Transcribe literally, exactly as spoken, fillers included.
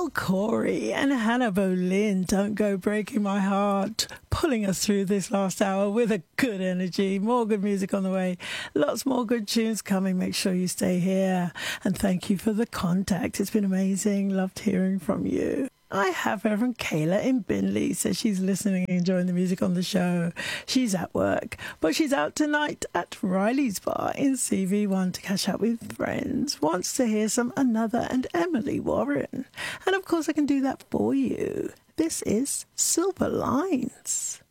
Joel Corey and Hannah Boleyn, Don't Go Breaking My Heart, pulling us through this last hour with a good energy. More good music on the way. Lots more good tunes coming. Make sure you stay here. And thank you for the contact. It's been amazing. Loved hearing from you. I have Reverend Kayla in Binley, says she's listening and enjoying the music on the show. She's at work, but she's out tonight at Riley's Bar in C V one to catch up with friends. Wants to hear some Another and Emily Warren. And of course I can do that for you. This is Silver Lines.